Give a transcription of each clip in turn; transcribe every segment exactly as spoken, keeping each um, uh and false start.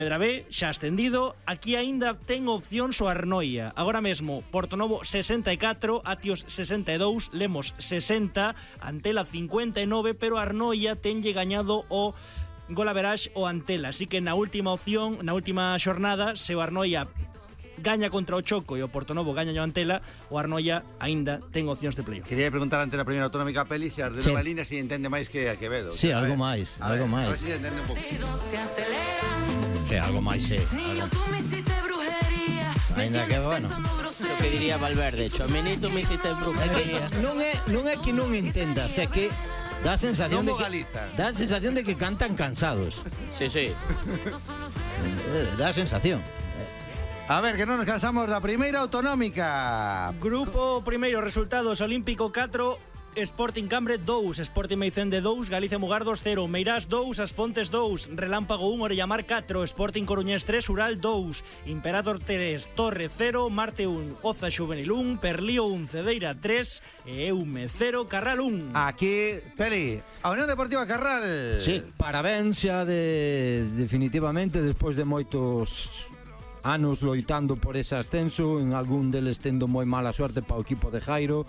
Pedra B, xa ascendido. Aquí aínda ten opcións o Arnoia. Agora mesmo, Portonovo sesenta e catro, Atios sesenta e dous, Lemos sesenta, Antela cincuenta e nove, pero Arnoia tenlle gañado o Golaverax o Antela. Así que na última opción, na última xornada, se o Arnoia gaña contra o Choco e o Portonovo gaña o Antela, o Arnoia aínda ten opcións de playoff. Quería preguntar ante a primeira autonómica Peli se Ardeno Sí. Balina se entende máis que a Quevedo. Sí, A algo ver, máis, a algo ver, máis. A ver se entende un pouco. Sí, algo máis, sí. Ainda que, bueno, Lo que diría Valverde, chomenito me hiciste é que brujería. non é, non é que non entendas, é que dá a sensación de Como que Galiza. dá a sensación de que cantan cansados. Sí, sí. Eh, Dá a sensación. A ver, que non nos cansamos da primeira autonómica. Grupo primeiro, resultados: Olímpico catro, Sporting Cambre dous, Sporting Meicende dous, Galicia Mugardos cero, Meirás dous, As Pontes dous, Relámpago un, Orellamar catro, Sporting Coruñés tres, Ural dous, Imperator tres, Torre cero, Marte un, Oza Xuvenil un, Perlío un, Cedeira tres e Eume cero, Carral un. Aquí, Peli, a Unión Deportiva Carral. Sí, parabéns xa de definitivamente despois de moitos anos loitando por ese ascenso, en algún deles tendo moi mala suerte para o equipo de Jairo,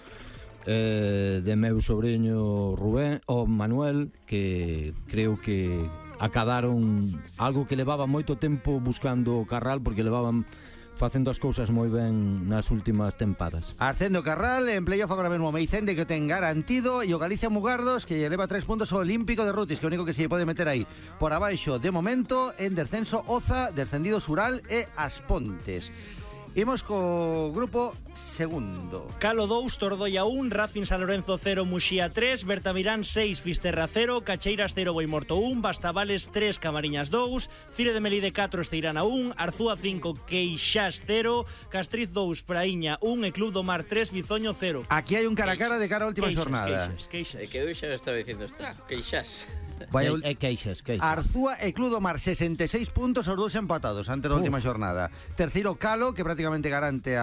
eh, de meu sobrinho Rubén ou Manuel, que creo que acadaron algo que levaba moito tempo buscando o Carral, porque levaban facendo as cousas moi ben nas últimas tempadas. Ascendo Carral, en playoff agora mesmo Meicende que ten garantido, e o Galicia Mugardos que lle leva tres puntos ao Olímpico de Rutis, que é o único que se lle pode meter aí. Por abaixo, de momento, en descenso Oza, descendidos Ural e As Pontes. Imos co grupo segundo. Calo dous, Tordoia un, Racing San Lorenzo cero, Muxía tres, Bertamirán seis, Fisterra cero, Cacheiras cero, Boimorto un, Bastavales tres, Camariñas dous, Cire de Melide catro, Esteirana un, Arzúa cinco, Queixás cero, Castriz dous, Praíña un e Club do Mar tres, Bizoño cero. Aquí hai un cara a cara de cara á última Queixas, xornada. queixas, queixas. É que eu xa estaba dicindo, está, queixás. Vaya, E queixas, queixas. Arzúa e Club do Mar sesenta e seis puntos, os dous empatados ante a última xornada. Terceiro Calo, que prácticamente garante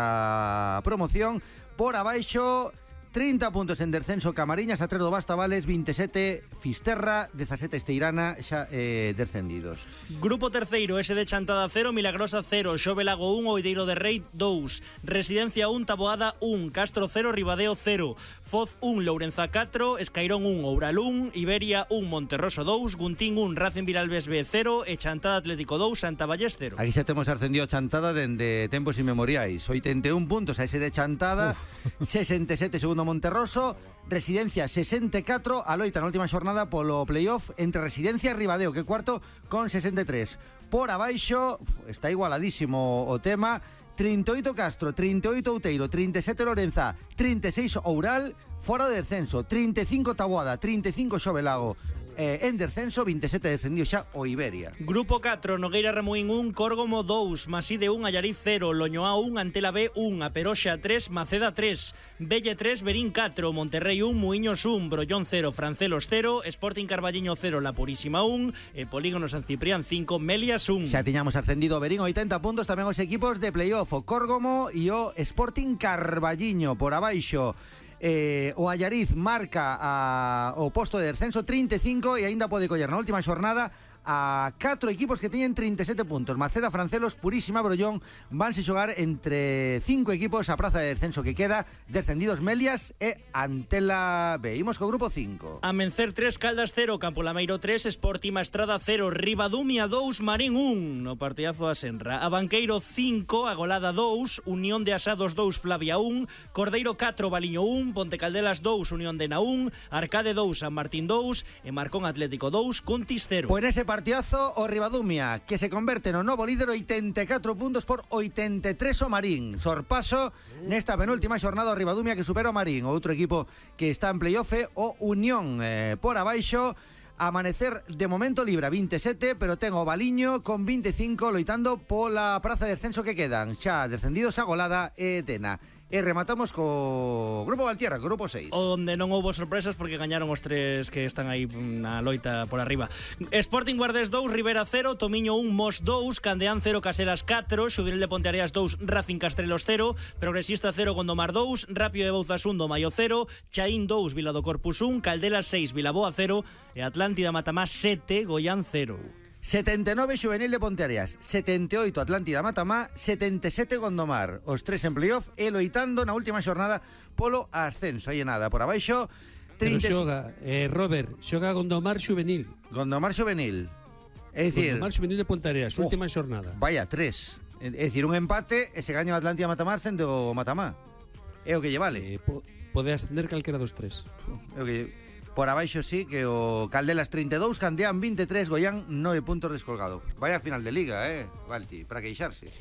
a promoción. Por abaixo, trinta puntos en descenso Camariñas, a tres do Bastavales, veintisiete Fisterra, dezasete Esteirana, xa eh, descendidos. Grupo terceiro, S de Chantada cero, Milagrosa cero, Xovelago un, Oideiro de Rei dous, Residencia un, Taboada un, Castro cero, Ribadeo cero, Foz un, Lourenza catro, Escairón un, Oural un, Iberia un, Monterroso dous, Guntín un, Racing Viralbes B cero e Chantada Atlético dous, Santa Vallés cero. Aquí xa temos ascendido Chantada dende tempos inmemoriais. oitenta e un puntos a ese de Chantada, sesenta e sete segundo Monterroso, Residencia sesenta e catro, a loita na última xornada polo playoff entre Residencia e Ribadeo, que cuarto con sesenta e tres. Por abaixo, está igualadísimo o tema, trinta e oito Castro, trinta e oito Outeiro, trinta e sete Lorenza, trinta e seis Oural, fora de descenso, trinta e cinco Taboada, trinta e cinco Xovelago, eh, en descenso, veintisiete descendido xa o Iberia. Grupo catro, Nogueira Remuín un, Córgomo dous, Maside un, Allariz cero, Loñoá un, Antela B un, Aperoxa tres, Maceda tres, Belle tres, Berín catro, Monterrey un, Muiños un, Brollón cero, Francelos cero, Sporting Carballiño cero, La Purísima un, e Polígono San Ciprián cinco, Melias un. Xa tiñamos ascendido o Berín, oitenta puntos, tamén os equipos de playoff, o Córgomo e o Sporting Carballiño. Por abaixo, eh, o Allariz marca a, o posto de descenso trinta e cinco e aínda pode coller na última xornada a catro equipos que teñen trinta e sete puntos. Maceda, Francelos, Purísima, Brollón vanse xogar entre cinco equipos a praza de descenso que queda, descendidos Melias e Antela B. Imos co grupo cinco. Amencer tres, Caldas cero, Campolameiro tres, Sportima Estrada cero, Ribadumia dous, Marín un, no partidazo a Senra. A Banqueiro cinco, Agolada dous, Unión de Asados dous, Flavia un, Cordeiro catro, Baliño un, Pontecaldelas dous, Unión de Na un, Arcade dous, San Martín dous e Marcón Atlético dous, Cuntis cero. Pois nese partidazo o Ribadumia, que se converte no novo líder, oitenta e catro puntos por oitenta e tres o Marín. Sorpaso nesta penúltima xornada o Ribadumia, que supera o Marín. O outro equipo que está en playoff o Unión. Eh, por abaixo, Amanecer de momento libre veintisiete, pero ten o Baliño con veinticinco loitando pola praza de descenso que quedan. Xa descendidos Agolada e Tena. E rematamos co Grupo Valtierra, Grupo seis. Onde non houbo sorpresas porque gañaron os tres que están aí na loita por arriba. Sporting Guardés dous, Rivera cero, Tomiño un, Mos dous, Candeán cero, Caselas catro, Xuvenil de Ponteareas dous, Racing Castrelos cero, Progresista cero, Gondomar dous, Rapio de Bouzas un, Mayo cero, Chaín dous, Vila do Corpus un, Caldelas seis, Vilaboa cero e Atlántida Matamás sete, Goián cero. setenta e nove Xuvenil de Ponteareas, setenta e oito Atlántida Matamá, setenta e sete Gondomar. Os tres en playoff e loitando na última xornada polo ascenso. Aí nada, por abaixo... Pero xoga, eh, Robert, xoga Gondomar Xuvenil. Gondomar Xuvenil. É dicir... Gondomar Xuvenil de Ponteareas, oh, última xornada. Vaya, tres. É dicir, un empate e se gaña o Atlántida Matamá ascende o Matamá. É o que lle vale. Eh, po, pode ascender calquera dos tres. É o que lle... Por abaixo sí que o Caldelas trinta e dous, Candeán vinte e tres, Goián nove puntos descolgado. Vaya final de liga, eh, Valti, para queixarse.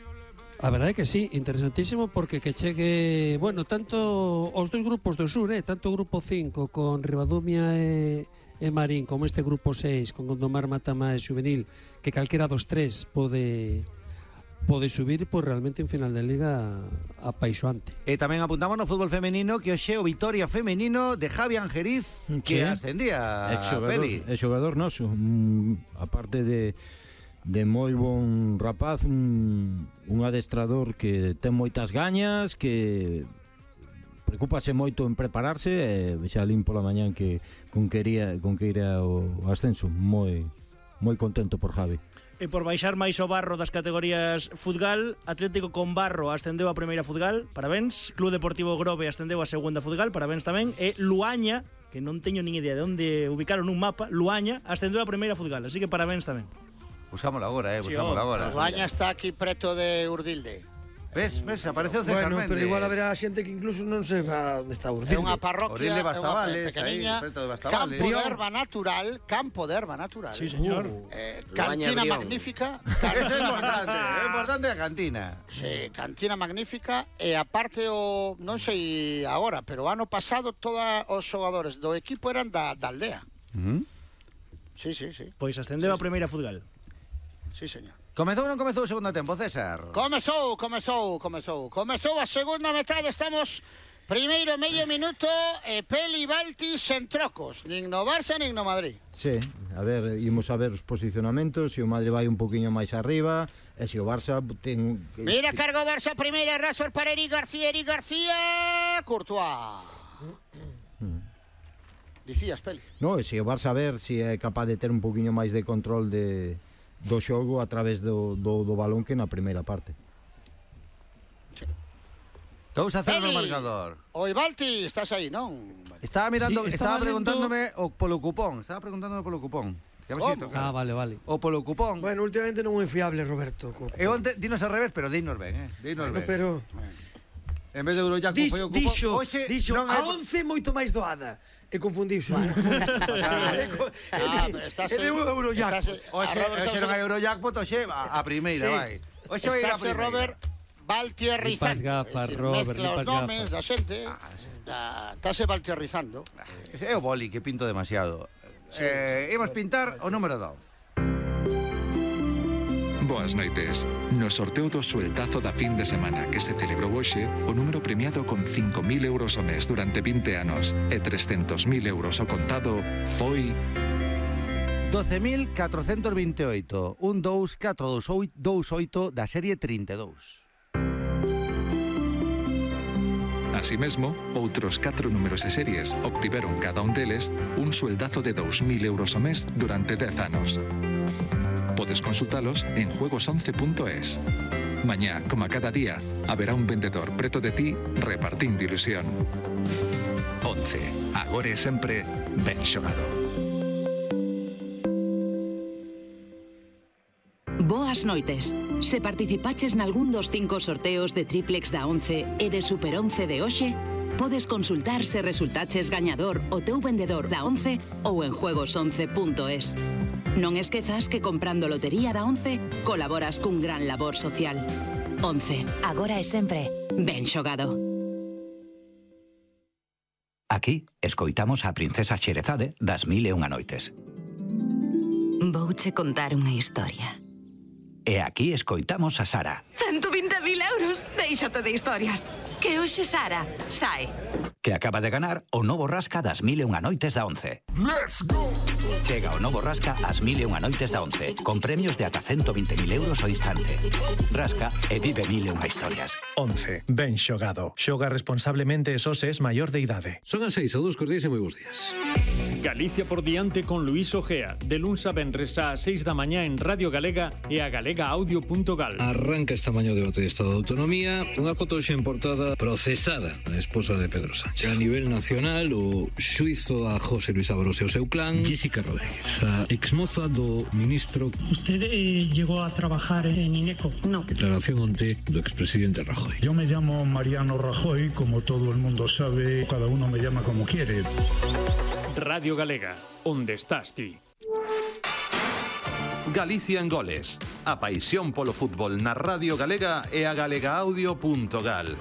A verdade é que sí, interesantísimo porque que chegue, bueno, tanto os dos grupos do sur, eh, tanto o grupo cinco con Ribadumia e, e Marín, como este grupo seis con Gondomar, Matamá e Xuvenil, que calquera dos tres pode pode subir, pois realmente en final de liga apaixoante. E tamén apuntamos no fútbol femenino que hoxe o Vitoria femenino de Javi Angeriz que sí, ascendía a Peli. É xogador noso, mm, aparte de de moi bon rapaz, un, un adestrador que ten moitas gañas, que preocúpase moito en prepararse e xa limpo pola mañán que con quería con que iría o ascenso. Moi moi contento por Javi. E por baixar máis o barro das categorías futgal, Atlético con Barro ascendeu a primeira futgal, parabéns. Club Deportivo Grove ascendeu a segunda futgal, parabéns tamén. E Luaña, que non teño nin idea de onde ubicaron un mapa, Luaña ascendeu a primeira futgal, así que parabéns tamén. Buscámosla agora, eh, buscámosla agora. Luaña está aquí preto de Urdilde. Ves, ves, apareceu César bueno, Méndez. Pero igual haberá xente que incluso non se va onde está Urdilde. É unha parroquia, Urdilde Bastavales, aí, preto de Bastavales. Campo de erva natural, campo de erva natural. Sí, señor. Eh, cantina magnífica. Eso é importante, é importante a cantina. Sí, cantina magnífica e aparte o, non sei agora, pero o ano pasado todos os xogadores do equipo eran da, da aldea. Uh -huh. Sí, sí, sí. Pois ascendeu sí, a primeira futgal. Sí, señor. Comezou ou non comezou o segundo tempo, César? Comezou, comezou, comezou. Comezou a segunda metade, estamos primeiro medio minuto e Peli Balti sen trocos, nin no Barça nin no Madrid. Sí, a ver, imos a ver os posicionamentos, se o Madrid vai un poquinho máis arriba, e se o Barça ten... Mira, cargo Barça primeira, Rashford para Eric García, Eric García, Courtois. Hmm. Dicías, Peli? No, e se o Barça a ver se é capaz de ter un poquinho máis de control de... do xogo a través do, do, do balón que na primeira parte. Sí. dous a cero no marcador. Oi, Balti, estás aí, non? Estaba mirando, Sí, estaba, estaba preguntándome o polo cupón, estaba preguntándome polo cupón. Que a ver si toca. Ah, vale, vale. O polo cupón. Bueno, últimamente non é fiable, Roberto. E onte, dinos al revés, pero dinos ben, eh? Dinos Bueno, ben. pero... En vez de Eurojack Dix, foi o cupo, dixo, hoxe dixo, non a é... once moito máis doada. E confundiuse. Ah, pero estás... É de Eurojack. Hoxe, hoxe non hai Eurojackpot, hoxe a, a primeira, Sí. vai. Hoxe vai a Estás, primeira. Robert, baltierrizando. Limpas gafas, Robert, mezcla os limpas nomes gafas. da xente. Da, estase baltierrizando. É o boli que pinto demasiado. Sí. Eh, imos pintar o número doce. Boas noites. No sorteo do sueltazo da fin de semana que se celebrou hoxe, o número premiado con cinco mil euros ao mes durante vinte anos e trescentos mil euros ao contado foi... doce mil catrocentos vinte e oito. Un, dous, catro, dous, oito da serie trinta e dous. Así mesmo, outros catro números e series obtiveron cada un deles un sueldazo de dous mil euros ao mes durante dez anos. Podes consultalos en juegos once punto es. Mañá, como a cada día, haberá un vendedor preto de ti repartindo ilusión. Once, agora e sempre, ben xogado. Boas noites. Se participaches nalgún dos cinco sorteos de triplex da once e de super once de hoxe, podes consultar se resultaches gañador o teu vendedor da once ou en juegos once punto es. Non esquezas que comprando lotería da once colaboras cun gran labor social. once. Agora e sempre, ben xogado. Aquí escoitamos a princesa Xerezade das Mil e Unha Noites. Vouche contar unha historia. E aquí escoitamos a Sara, ciento vinte mil euros, déixate de historias. Que hoxe Sara sae. que acaba de ganar o novo rasca das Mil e Unha Noites da once. Let's go! Chega o novo rasca ás Mil e Unha Noites da once, con premios de ata ciento vinte mil euros ao instante. Rasca e vive mil e unha historias. once. Ben xogado. Xoga responsablemente e só se es maior de idade. Son as seis, saúdos cordiais e moi bons días. Galicia por diante con Luís Ojea, de luns a venres ás seis da mañá en Radio Galega e a galega audio punto gal. Arranca esta mañá o debate de Estado de Autonomía, unha foto hoxe en portada procesada a esposa de Pedro Sánchez. A nivel nacional, o xuizo a José Luis Ábalos e o seu clan. Jessica Rodríguez, a exmoza do ministro. ¿Usted eh, llegó a trabajar en INECO? No. Declaración onte do expresidente Rajoy. Yo me llamo Mariano Rajoy, como todo el mundo sabe, cada uno me llama como quiere. Radio Galega, onde estás ti? Galicia en goles. A paixón polo fútbol na Radio Galega e a galega audio punto gal.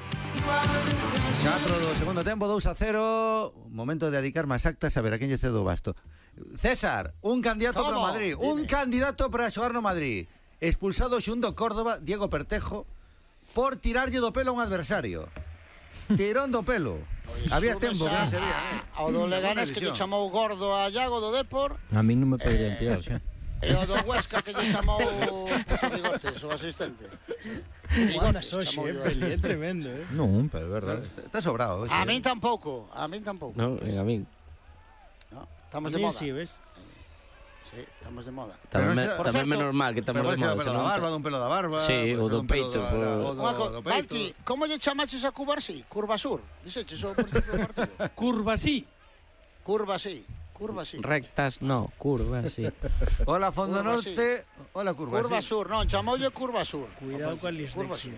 catro do segundo tempo, dous a cero. Momento de dedicar máis actas a ver a quen lle cedo o basto. César, un candidato para o Madrid. Un candidato para xogar no Madrid. Expulsado xundo Córdoba, Diego Pertejo, por tirarlle do pelo a un adversario. Tirón do pelo. Había tempo que non se vía, eh? Ao do Leganés que lle chamou gordo a Iago do Depor. A mí non me poderían tirar, xa. E o do Huesca que lle chamou Bigotes, o asistente. Bigotes, oxe, é peli, é tremendo, eh? Non, pero é verdade. Está sobrado, oxe. A min tampouco, a min tampouco. No, a min. No, estamos de moda. Sí, ves? Sí, estamos de moda. Tamén me, tamén me normal que estamos de moda. Pero da barba, dun pelo da barba. Sí, o do peito. Balti, como lle chamaches a Cubarsí? Curvasur. Dixeches o principio do partido. Curvasí. Curvasí. Curvasí. Rectas, no, curvas, sí. Hola, Fondo Norte. Hola, Curvasí. Curvasur, non, chamoulle Curvasur. Cuidado coa dislexia.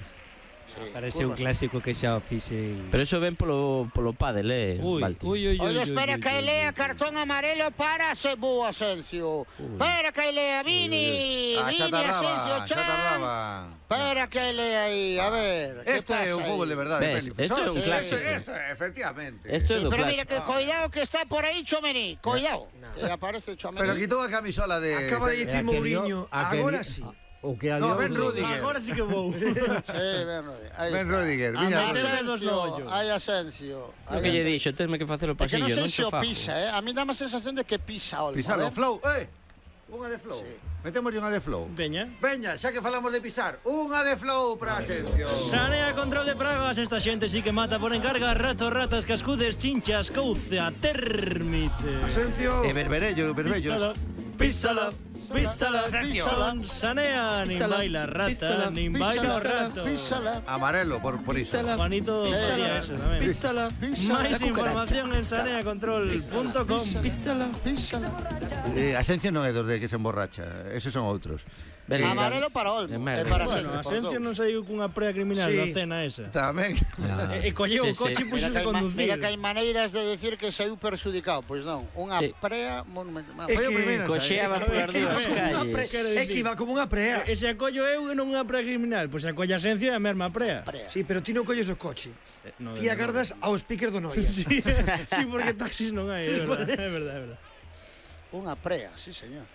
Parece un clásico que xa fixen. Pero eso ven polo, polo pádel, eh, Uy, Balti. uy, uy, Oye, uy, espera uy, que uy, lea cartón amarelo para Sebú Asensio. Espera que lea Vini. Ah, xa Vini tardaba, Asensio, xa tardaba. Espera que lea aí, a ver. Esto é un fútbol de verdade. Ves, esto é un clásico. Esto, efectivamente. Esto é do Pero clásico. mira que cuidado que está por aí Chomení. Cuidado. Que aparece Chomení. Pero quitou a camisola de... Acaba de dicir Mourinho, agora sí. O que No, Ben Rudiger. Agora sí que vou. Sí, Ben Rudiger. Ahí Ben está. Rudiger. A Viña meter dos no ollo. Hai Asensio. O que lle dixo, tenme que facer o É que non pasillo, sei non se cho o fago. pisa, eh? A mí dá a sensación de que pisa Olmo. Pisalo, a ver. Flow. Eh, unha de Flow. Metemos unha de Flow. Veña. Veña, xa que falamos de pisar, unha de Flow para Asensio. Sanea control de pragas, esta xente sí que mata por encarga, ratos, ratas, cascudes, chinchas, couza, termite. Asensio. E berberello, berbellos. Písala, písala, písala, Sanea, nin baila rata, nin baila o rato. Amarelo, por, por iso. Juanito decía eso tamén. Písala. Máis información en sanea control punto com. Písala, písala. Eh, Asensio non é dos de que se emborracha, esos son outros. Ben, Eh, Amarelo para Olmo. É É merda. para Bueno, Asensio non saiu cunha prea criminal Sí. da cena esa. Tamén. E, e colleu o Sí, sí. coche e Mira puxo que, a hai ma- conducir. mira que hai maneiras de decir que saiu perxudicado. Pois non, unha Sí. prea monumental. É Foi o que- primeiro. Coxeaba por as dúas calles. É que iba como unha prea. E se acollo eu e non unha prea criminal, pois se acolle Asensio é a mesma prea. Sí, pero ti non colles o coche. No, Ti agardas ao speaker do Noia. Sí, sí, porque taxis non hai, é verdade, é verdade, é verdade. Unha prea, sí, señor.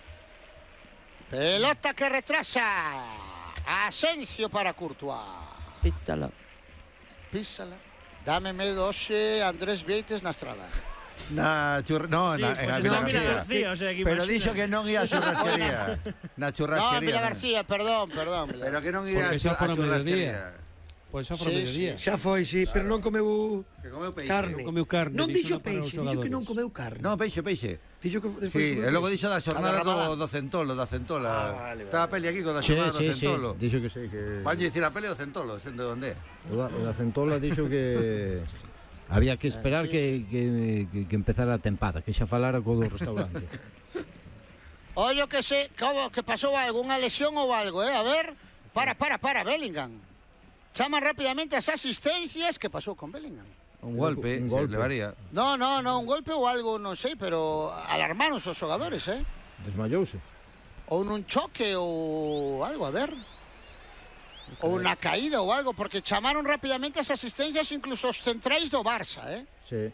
Pelota que retrasa. Asensio para Courtois. Písala. Písala. Dame medo hoxe Andrés Vieites na estrada. Na churra... No, Sí, na, pues en está Almira Mira García. García, o sea, que Pero imagina. dixo que non ia a churrasquería. Na No, churrasquería. Vila non. García, perdón, perdón. Vila Pero que non ia Porque a, xa chu- a fora mediodía. churrasquería. Pois xa fora Sí, mediodía. Xa foi, sí, pero non comeu Que comeu peixe. carne. Non comeu carne, Non dixo dixo para os peixe, dixo que non xogadores. comeu carne. No, peixe, peixe. Dixo que despois Sí, comeu e logo peixe. dixo da xornada A derramada. do, do Centolo, da Centola. Ah, vale, vale. Estaba a peli aquí co da Sí, xornada do sí, sí. Centolo. Dixo que sí, que... Van dicir a peli do Centolo, sendo onde é. O da, o da Centola dixo que... Había que esperar que, que, que, que empezara a tempada, que xa falara co do restaurante. Ollo que se, como que pasou algo, unha lesión ou algo, eh? A ver, para, para, para, Bellingham. Chaman rápidamente as asistencias. Que pasou con Bellingham? Un golpe, Un se golpe. levaría. No, no, no, un golpe ou algo, non sei, pero alarmaron os xogadores, eh? Desmayouse. Ou nun choque ou algo, a ver. Ou unha caída ou algo, porque chamaron rapidamente as asistencias incluso os centrais do Barça, eh? Sí.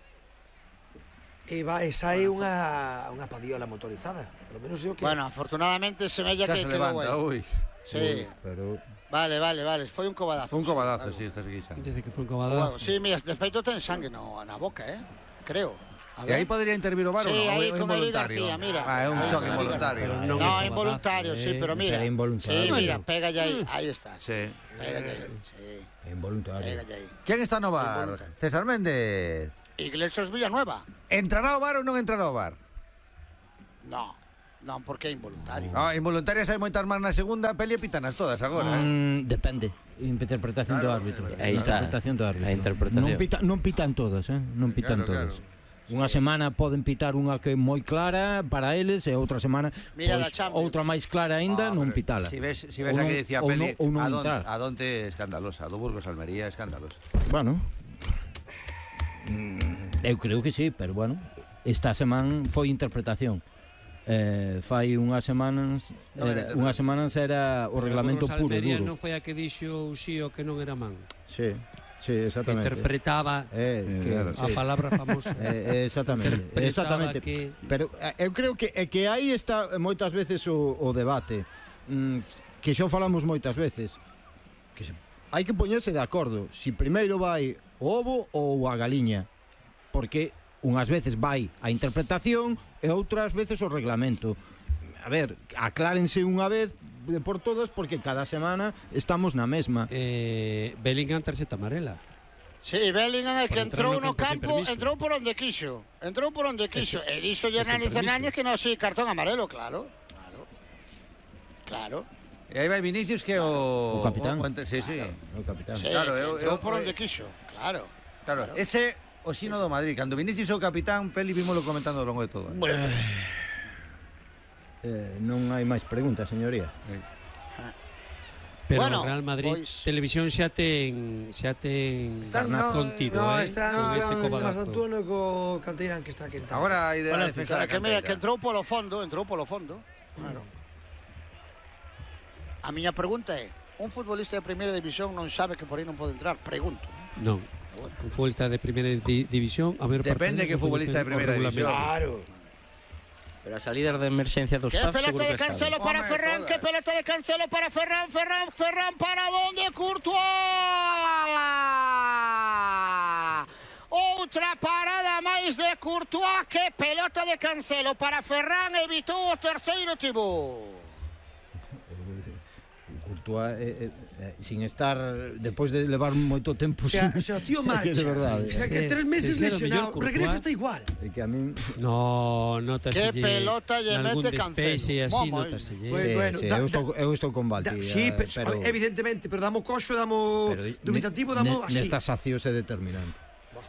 E va, e sae unha, unha padiola motorizada. Polo menos eu que... Bueno, afortunadamente semella Xa que se quedou levanta, aí. ui. Sí. Pero... Vale, vale, vale, foi un cobadazo. Un cobadazo, sí, estás aquí xa. Dice que foi un Bueno, cobadazo. sí, mira, de feito ten sangue no, na boca, eh? Creo. E aí podría intervir o VAR ou Sí, non? aí É con Eli involuntario. García, mira. Ah, é un Ahí choque con Eli involuntario. García. Non No, é involuntario, eh, sí, pero mira. É involuntario. Sí, mira, Bueno. pega aí, aí está. Sí. Pega aí, sí. É involuntario. Pega aí. Quen está no VAR? César Méndez. Iglesias Villanueva. Entrará o VAR ou non entrará o VAR? No, non, porque é involuntario. Ah, involuntarias hai moitas máis na segunda, peli e pitanas todas agora. eh? Mm, depende. Interpretación do Claro, árbitro. Aí está. Interpretación do árbitro. A interpretación. Non, pita, non pitan todas, eh? Non pitan Claro, todas. Unha semana poden pitar unha que é moi clara para eles e outra semana Mira pois, da Champions. outra máis clara aínda Ah, non pero pitala. Si ves, si ves Ou a que non- dicía ou Peli, non- ou non a donte, entrar. a donte escandalosa, do Burgos Almería escandalosa. Bueno, mm, eu creo que sí, pero bueno, esta semana foi interpretación. Eh, fai unhas semanas Non era, era unhas semanas era o reglamento puro e Almería duro. non foi a que dixo o Xío que non era man. Sí, sí, Que exactamente. interpretaba Eh, que, claro, a sí. palabra famosa. Eh, eh, exactamente, Interpretaba exactamente. que- Pero eh, eu creo que é que aí está moitas veces o, o debate. Mm, que xa o falamos moitas veces. Que se, hai que poñerse de acordo si primeiro vai o ovo ou a galiña. Porque unhas veces vai a interpretación e outras veces o reglamento. A ver, aclárense unha vez de por todas porque cada semana estamos na mesma. Eh, Bellingham tarxeta amarela. Sí, Bellingham é que Por entrar entrou no no campo sin campo, permiso. entrou por onde quiso. Entrou por onde quiso. E dixo ese Hernández permiso. Hernández que non, sí, cartón amarelo, claro. Claro. Claro. E aí vai Vinicius que é o... O capitán. O, o, sí, sí. O capitán. Sí, Claro, que eu- entrou eu- por eu- onde quiso. Claro. Claro, ese o xino do Madrid. Cando Vinicius é o capitán, Peli vimoslo comentando ao longo de todo. eh. Eh, non hai máis preguntas, señoría. Pero Bueno, o Real Madrid pois- Televisión xa ten xa ten Están- carnaz no, contido, no, eh, está con ese San cobadazo. Antonio co Canteirán que está quentado. Agora a idea Hola, de defensa Claro, da que mira, que canteira. entrou polo fondo, entrou polo fondo. Claro. A miña pregunta é, un futbolista de primeira división non sabe que por aí non pode entrar? Pregunto. Non. Un futbolista de primeira di- división, a ver, Depende que futbolista de primeira división. Claro. Pero a salida de emerxencia dos Que P A F pelota seguro de que sabe. Cancelo para Home, Ferran, todas. que pelota de Cancelo para Ferran, Ferran, Ferran, ¿para dónde? Courtois. Outra parada máis de Courtois, que pelota de Cancelo para Ferran, evitou o terceiro Tibú. Courtois, eh, eh, sin estar depois de levar moito tempo O sea, sin- o sea, o tío é que marcha. de verdade. O sea, que Sí, tres meses sí, sí, lo lesionado, millor, regresa Courtois. está igual. É que a min No, notase Que pelota lle algún mete Cancelo. despexe e así, Vamos, notase. Bueno, sí, bueno, sí, da- eu, da- estou, eu estou con Balti, Da, sí, eh, pero, pero evidentemente, pero damos coxo, damos pero dubitativo, ne- damos así. nestas accións é determinante.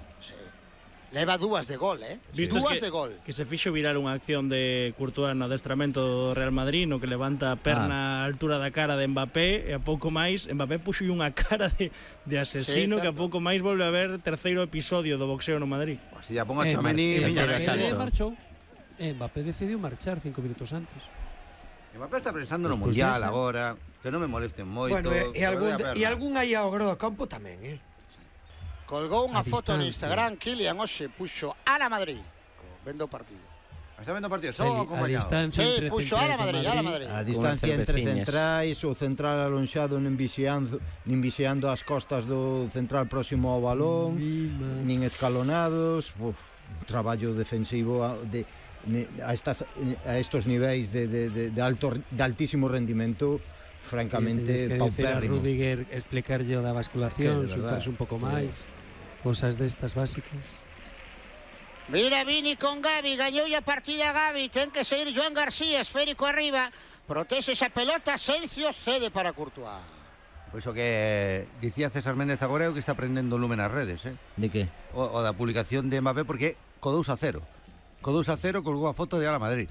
Leva dúas de gol, eh? Vistes Dúas que, de gol. que se fixo viral unha acción de Courtois no adestramento do Real Madrid no que levanta a perna á altura da cara de Mbappé e a pouco máis Mbappé puxo unha cara de, de asesino Sí, que a certo. pouco máis volve a ver terceiro episodio do boxeo no Madrid. Si ya pongo a Eh, Tchouaméni, Mar- miña Mbappé casa. salto. marchou. Eh, Mbappé decidiu marchar cinco minutos antes. Mbappé está pensando no Despois Mundial desa. agora, que non me molesten moito. Bueno, e, e que algún, vaya a verla. e algún aí ao grado do campo tamén, eh? Colgou unha A foto no distancia. Instagram, Kylian hoxe puxo a la Madrid. Vendo o partido. Está vendo o partido só A- a acompañado. distancia Sí, entre puxo a la central Madrid, e a la Madrid. A distancia entre cerveciñas. centrais, o central alonxado nin vixiando, nin vixiando as costas do central próximo ao balón, nin escalonados, uf, un traballo defensivo a, de, ne- a, estas, a estos niveis de, de, de, de, alto, de altísimo rendimento, francamente Tienes que decir a paupérrimo. Rudiger explicarlle o da basculación, Que, de verdad. soltarse un pouco máis, cosas destas básicas. Mira Vini con Gavi, gañoulle a partida Gavi, ten que seguir Joan García, esférico arriba, protexe esa pelota, Asensio cede para Courtois. Pois o que dicía César Méndez agora é o que está prendendo lume nas redes, eh? De que? O, o da publicación de Mbappé porque co dous a cero. Co dous a cero colgou a foto de Ala Madrid.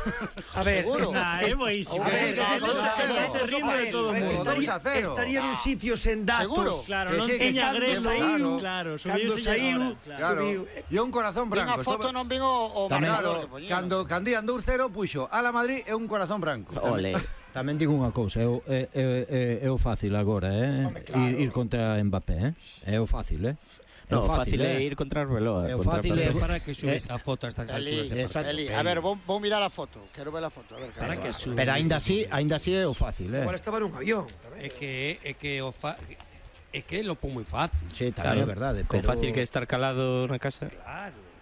A ver, Seguro. Nah, é boísimo. A ver, Está- a ver, está- a ver, está se rindo a de ver, todo o a ver, mundo. dos estaría- a cero. Estaría nun sitio sen datos. Seguro. Claro, Que non sí, que tiña cando Gres aí, saiu, claro, cando subiuse saiu, agora, claro. Claro. Subiu. E un corazón Vin branco. a foto, Esto- non vin o, o Tamén, marcador Claro, que poñía. cando candían dous cero puxo Ala Madrid e un corazón branco. Ole. Tamén digo unha cousa, é o, é, é, é, é o fácil agora, eh? Home, claro. ir, ir contra Mbappé, eh? É o fácil, eh? É No, o fácil é eh? ir contra Arbeloa. É o contra fácil Arbeloa. é- Para que subes a foto a estas Eli, alturas de exacto. Eli, partido. a ver, vou, vou mirar a foto. Quero ver a foto, a ver. Para que ver. sube. Pero aínda así, aínda así é o fácil, eh? Igual estaba nun avión, tamén. É que é que o fa... é que lo pon moi fácil. Sí, tamén é Claro. verdade, Con pero fácil que estar calado na casa. Claro.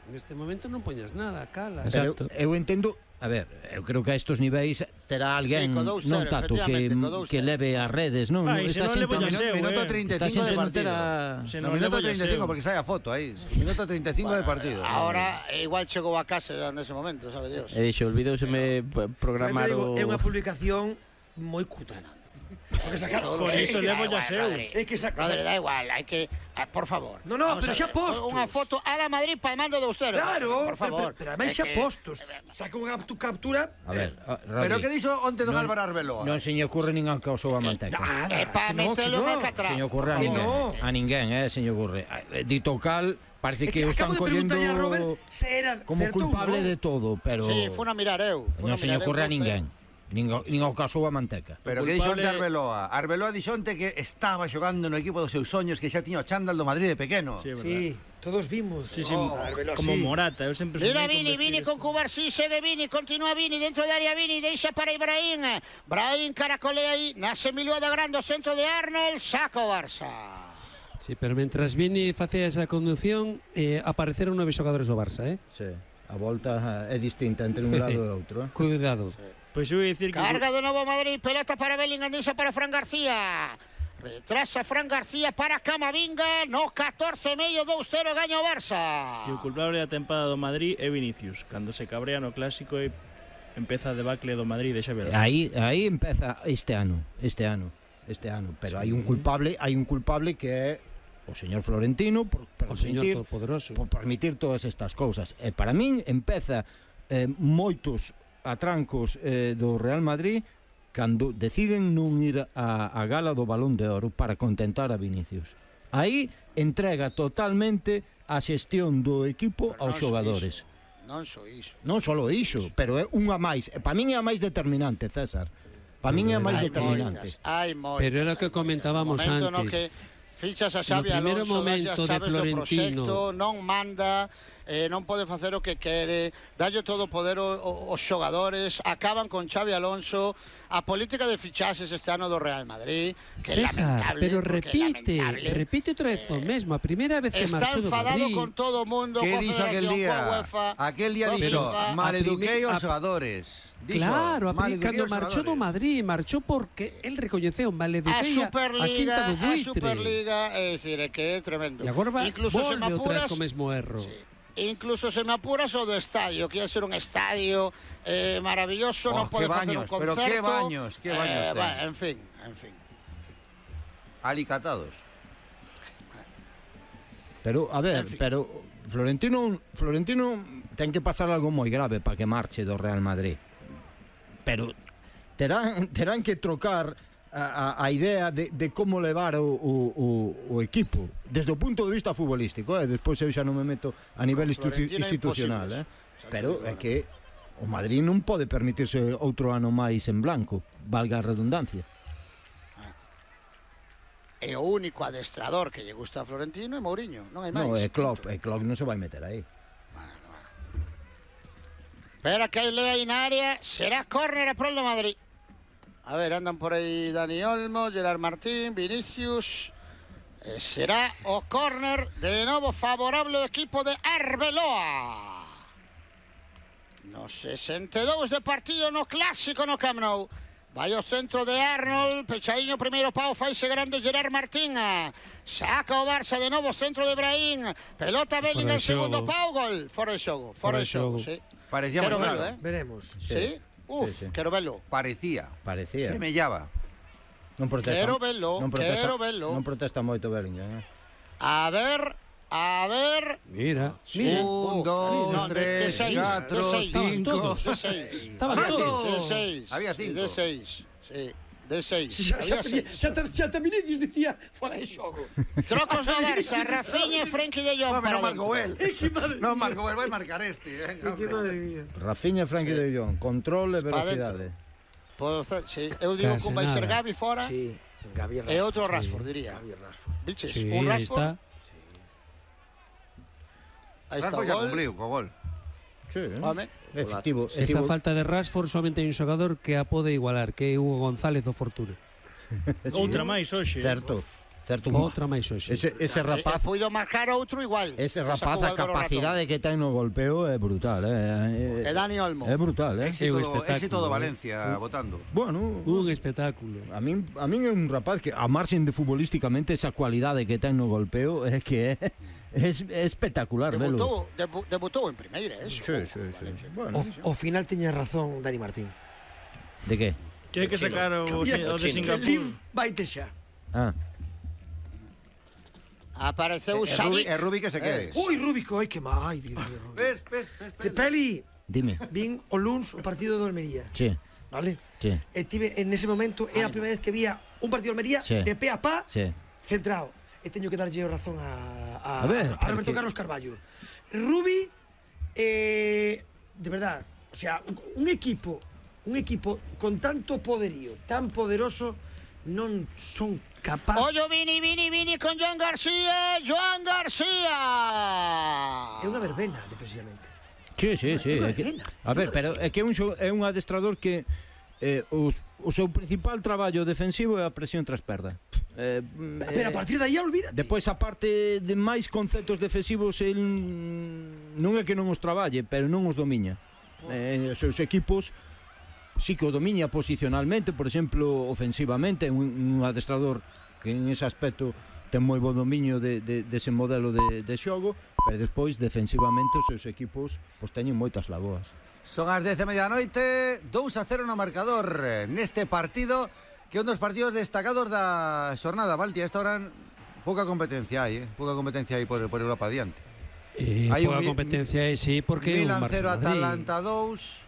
Neste momento non poñas nada, cala. Pero eu entendo, a ver, eu creo que a estos niveis terá alguén, Sí, co dous non cero, tato, que, efectivamente, co dous que cero. leve as redes, non? Ai, se non levo ya xente- seu, Minuto eh. treinta y Esta cinco de xente non partido. terá- Se No, non minuto levo ya treinta y cinco, seu. porque sai a foto aí. Minuto treinta y cinco de partido. Ahora eh, igual chegou a casa ya nese momento, sabe Dios. E dixo, olvidouseme programar o... É unha publicación moi cutre. Porque sacaron... Por iso levo ya seu. É que sacaron... Brother, da igual, hai que... ah, por favor. No, no, Vamos pero a xa ver, postos. Unha foto a la Madrid palmando de ustedes. Claro, por favor. pero, pero ademais É xa que- postos. Saca unha tu captura... A ver, a- Rabi, Pero que dixo onte don non- Álvaro Arbeloa? Non se lle ocurre nin a causou a manteca. Nada, É pa que no, que metelo no. en Alcatraz. Se lle ocurre a Que ninguén. no. A ninguén, eh, se lle ocurre. Eh, Dito cal, parece É que o están acabo de collendo preguntarlle a Robert se era como certo ou culpable non. de todo, pero Sí, fun a mirar eu. fun non se lle mirar eu, ocurre a non sei. ninguén. Nin, o- nin ao causou a manteca. Pero que dixo onte Arbeloa? Arbeloa dixo onte que estaba xogando no equipo dos seus soños, que xa tiña o chándal do Madrid de pequeno. Sí, é verdad. Sí, todos vimos. Sí, sí, Oh, Arbeloa, como sí. Morata, eu sempre Mira soñei Vini, con Vini vestir con Cubarsí, segue Vini, continúa Vini, dentro de área Vini, deixa para Ibrahim. Brahim caracolea aí, nace Miluada grande, o centro de Arnold, saca o Barça. Sí, pero mentras Vini facía esa conducción, eh, apareceron nove xogadores do Barça, eh? Sí, a volta é distinta entre un lado e outro, eh? Cuidado. Pois eu ia dicir que... Carga de novo Madrid, pelota para Bellingham, deixa para Fran García. Retrasa Fran García para Camavinga, no catorce e medio, dos cero, gaña o Barça. que o culpable da tempada do Madrid é Vinicius. Cando se cabrea no clásico e empeza a debacle do Madrid, deixa ver. Aí aí empeza este ano, este ano, este ano, pero hai un culpable, hai un culpable que é o señor Florentino por O señor permitir Todopoderoso. por permitir todas estas cousas. E para min empeza eh, moitos atrancos eh, do Real Madrid cando deciden non ir a, a gala do Balón de Oro para contentar a Vinicius. Aí entrega totalmente a xestión do equipo Pero aos non só xogadores. iso, Non só iso. Non só iso, pero é unha máis. Para min é a máis determinante, César. Para min é a máis Hai determinante. moitas, hai moitas. Pero era o que comentábamos momento no antes. que fichas a Xavi No primeiro Alonso, momento das as de chaves do Florentino. proxecto, non manda, eh, non pode facer o que quere, dalle todo o poder o- o- os xogadores, acaban con Xavi Alonso, a política de fichaxes este ano do Real Madrid, que é César, lamentable, pero porque é repite, lamentable. repite outra vez o mesmo. A primeira vez que Está marchou do enfadado Madrid. con todo o mundo, Que coa dixo aquel Federación, día? coa UEFA, Aquel día coa dixo, FIFA. maleduquei a os prime- a- xogadores. Dixo, Claro, a pri- maleduquei cando os marchou do xogadores. Madrid, marchou porque el recoñeceu A maleduquei a, a Superliga, quinta do a buitre. Superliga, é dicir, é que é tremendo. E agora va, Incluso se me volve outra vez apuras, co mesmo erro. Incluso se me apuras o do estadio, que ia ser un estadio eh, maravilloso, Oh, non pode que facer baños, un concerto. pero que baños, que baños eh, ten. va, en fin, en fin. Alicatados. Pero, a ver, En fin. pero Florentino Florentino ten que pasar algo moi grave para que marche do Real Madrid. Pero terán, terán que trocar a, a, a idea de, de como levar o, o, o, o equipo desde o punto de vista futbolístico, eh? Despois eu xa non me meto a nivel institu Florentino é institucional, imposible. eh? Pero é que o Madrid non pode permitirse outro ano máis en blanco, valga a redundancia. É o único adestrador que lle gusta a Florentino é Mourinho, non hai máis. No, é Klopp, é Klopp non se vai meter aí. Espera que hai lea aí na área, será córner a prol do Madrid. A ver, andan por aí Dani Olmo, Gerard Martín, Vinicius. Eh, será o córner de novo favorable ao equipo de Arbeloa. No sesenta e dous de partido no clásico no Camp Nou. Vai ao centro de Arnold, pechadiño primeiro pau, faise grande Gerard Martín. Saca o Barça de novo, centro de Brahim. Pelota Bellingham, de segundo xogo. pau, gol. Fora de xogo, Fora fora de de xogo, xogo. sí. Parecía Quero moi verlo, claro. eh. Veremos. Sí? Uf, Sí, sí. quero verlo. Parecía. Parecía. Semellaba. Non protesta. Quero verlo, non protesta, quero verlo. Non protesta moito Bellingham, eh? A ver, a ver. Mira, Sí. mira. Un, dos, No, de- de tres, seis, catro, de seis, cinco. todos. De seis. Estaban Había todos. De seis. Había Sí, cinco. de seis. Sí, de seis. Xa, xa, Había tenía- seis. xa, te- xa te Vinicius dicía fora de xogo. Trocos do Barça, Rafinha e Frenkie de Jong. Home, para non marcou dentro. el. É que madre Non mía. marcou el, vai marcar este. Venga, Que hombre. madre mía. Rafinha e Frankie de Jong, control e Pa velocidade. Podo facer- sí. Eu digo Case que vai ser nada. Gavi fora Sí, Gavi e outro sí. Rashford, diría. Gavi Rashford. Biches, Sí, un aí Rashford. está. Aí está Rafa o xa gol. cumpliu co gol. Sí, eh? Home. Efectivo, Esa efectivo. falta de Rashford somente hai un xogador que a pode igualar, que é Hugo González do Fortuna. Outra máis hoxe. Certo, Certo, outra máis hoxe. Ese, ese rapaz, E puido marcar outro igual. ese Que rapaz, sacou a Álvaro capacidade que ten no golpeo é brutal, eh. E Dani Olmo. É brutal, eh. É un Éxito, espectáculo, éxito do eh. Valencia votando. Bueno, Un espectáculo. a min a min é un rapaz que a marxen de futbolísticamente esa cualidade que ten no golpeo é que é é, é espectacular, velo. Debutou, debu, debutou en primeira, eso. Sí, sí, sí. Bueno, O, o final tiña razón Dani Martín. de que? Que hai que sacar o, o de Que Singapur. Lim vaite xa. Ah, Apareceu E Rubi, Sadik. e Rubi que se quede. Ui, Rúbico, ai que má, ai, Dios mío, Rúbico. Ves, ves, ves, Te ves. peli, dime. vin o luns o partido do Almería, Sí, vale? sí, E tive en ese momento, é a primeira vez que vía un partido de Almería Sí. de pe a pa, sí. centrado. E teño que darlle razón a, a, A ver, a Roberto porque- Carlos Carballo. Rubi, eh, de verdad, o sea, un, un equipo, un equipo con tanto poderío, tan poderoso, non son capaces. Ollo Vini, Vini, Vini con Joan García. Joan García. É unha verbena, defensivamente. Sí, sí, sí. Unha É que, verbena, a ver, pero é que é un, xo- é un adestrador que eh, os, o seu principal traballo defensivo é a presión tras perda. Eh, Pero a partir de aí, olvídate. Depois, a parte de máis conceptos defensivos, el non é que non os traballe, pero non os domiña. Eh, os seus equipos sí que o domiña posicionalmente, por exemplo, ofensivamente, un, un adestrador que en ese aspecto ten moi bo dominio de, de, dese modelo de, de xogo, pero despois defensivamente os seus equipos pois teñen moitas lagoas. Son as dez de medianoite, dous a cero no marcador eh, neste partido, que é un dos partidos destacados da xornada. Valti, a esta hora pouca competencia hai, eh? pouca competencia hai por, por Europa adiante. Eh, Hai pouca un mi- competencia é sí, porque Milan un Barça cero, Madrid. Atalanta dous,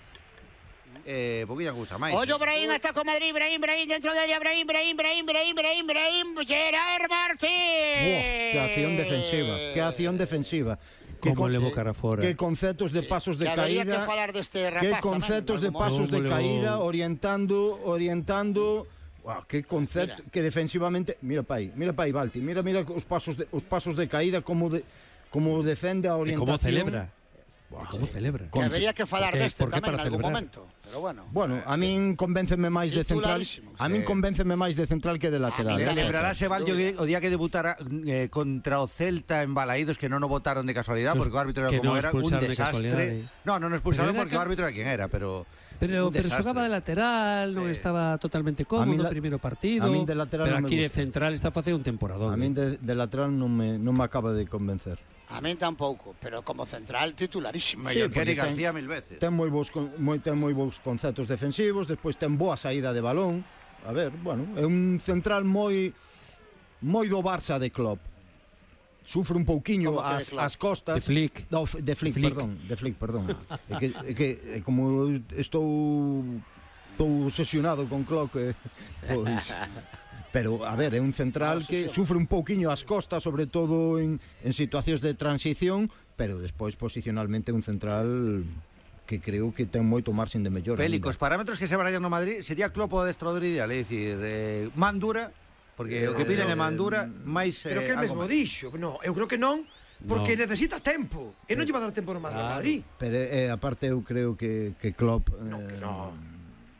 eh, poquinha cousa máis. Ollo Brahim está con Madrid. Brahim, Brahim dentro de área. Brahim, Brahim, Brahim, Brahim, Brahim, Brahim. Gerard Martín. Buah, que acción defensiva, que acción defensiva. Que Como levo cara fora. Que conceptos de pasos de Que habería caída. que falar deste rapaz Que tamén, conceptos de en algún pasos de momento. caída, Como levo- orientando, orientando. Wow, que concepto, Mira. que defensivamente, mira pa aí, mira pa aí, Balti, mira, mira os pasos de os pasos de caída como de como defende a E orientación. como celebra. E como celebra. Que habería que falar Porque- deste porque tamén en para algún celebrar. momento. Pero bueno. Bueno, a min convénceme máis de central. Titularísimo, A min sí. convénceme máis de central que de lateral. mí eh. tamén. Celebrarase Valti o día que debutara eh, contra o Celta en Balaídos, que non o votaron de casualidade, Nos- porque o árbitro era que como non era un expulsaron de desastre. casualidade. No, non nos expulsaron Pero era porque o ca- árbitro era quen era, pero Pero, un pero desastre. xogaba de lateral, non Sí. estaba totalmente A cómodo min no la- primeiro partido. a min de lateral pero non me aquí de gusta. central está facendo un temporadón. A min de, de lateral non me non me acaba de convencer. A min tampouco, pero como central titularísimo. mellor que porque Eric ten- García mil veces. Ten moi bons con- moi ten moi bons conceptos defensivos, despois ten boa saída de balón. A ver, bueno, é un central moi moi do Barça de Klopp. Sufre un pouquiño Como que de as, Klopp? as costas. De Flick. No, f- de Flick, De Flick. perdón, de Flick, perdón. é que, é que é como eu estou estou obsesionado con Klopp, eh, pois pero a ver, é un central que sufre un pouquiño as costas, sobre todo en, en situacións de transición, pero despois posicionalmente un central que creo que ten moito marxen de mellora. Peli, aínda. cos parámetros que se barallan no Madrid, sería Klopp o adestrador ideal, é dicir, eh, man dura, porque o que piden é man dura, máis Pero eh, que el algo mesmo máis. dixo, no, eu creo que non, porque No. necesita tempo. E non lle va a dar tempo no Claro. Madrid. Pero eh, aparte eu creo que, que Klopp eh, No, que no.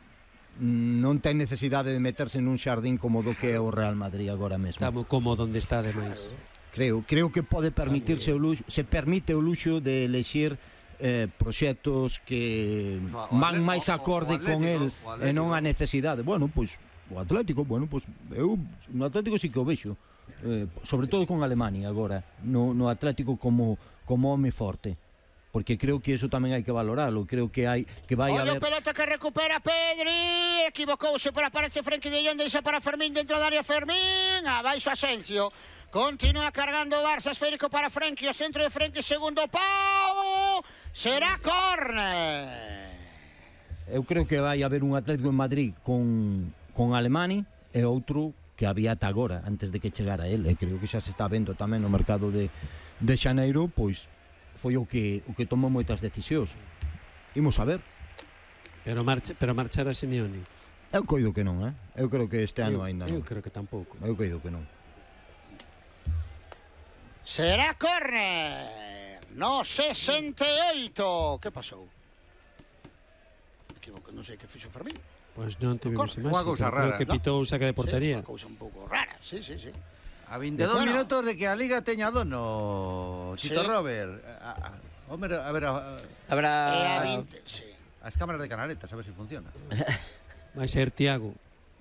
non ten necesidade de meterse nun xardín como do que é o Real Madrid agora mesmo. Está moi cómodo onde está, ademais. Creo, creo que pode permitirse o luxo, se permite o luxo de elexir eh, proxectos que O sea, o van Atle- máis o- o- acorde o con el Atlético, o e non Atlético. a necesidade. Bueno, pois o Atlético, bueno, pois eu no Atlético sí que o vexo. Eh, sobre todo con Alemania agora, no, no Atlético como como home forte. Porque creo que eso tamén hai que valoralo, creo que hai que vai Ollo haber pelota que recupera Pedri. Equivocouse, pero aparece Frenkie de Jong. Deixa para Fermín dentro da área. Fermín. Abaixo Asensio. Continúa cargando o Barça. Esférico para Frenkie. O centro de Frenkie. Segundo pau. Será córner. Eu creo que vai haber un Atlético en Madrid con, con Alemani e outro que había ata agora, antes de que chegara el. E creo que xa se está vendo tamén no mercado de, de Xaneiro, pois foi o que, o que tomou moitas decisións. Imos a ver. Pero marcha, pero marchar a Simeone. Eu coido que non, eh? Eu creo que este ano Eu- aínda Eu non. creo que tampouco. Eu coido que non. Será córner. No sesenta e oito. Que pasou? Me equivoco, non sei que fixo Fermín. Pois non tivemos Unha imaxe, cousa pero creo rara, que ¿no? pitou saca de portería. Sí, unha cousa un pouco rara, sí, sí, sí. A veintidós Bueno. minutos de que a Liga teña dono, Tito Sí. Robert. A, a, hombre, a ver, a, Habrá... E a vinte, sí. as cámaras de canaletas, a ver se si funciona. Vai ser Tiago.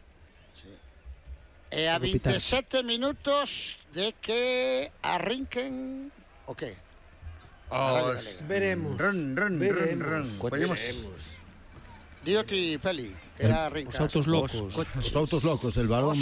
E a Vou pitar. veintisiete minutos de que arrinquen o qué? A Radio Os... Galega. Veremos. Run, run, run, run. Poñemos... Dio ti, Peli, que El- arrinca. Os autos locos. Os autos locos, el balón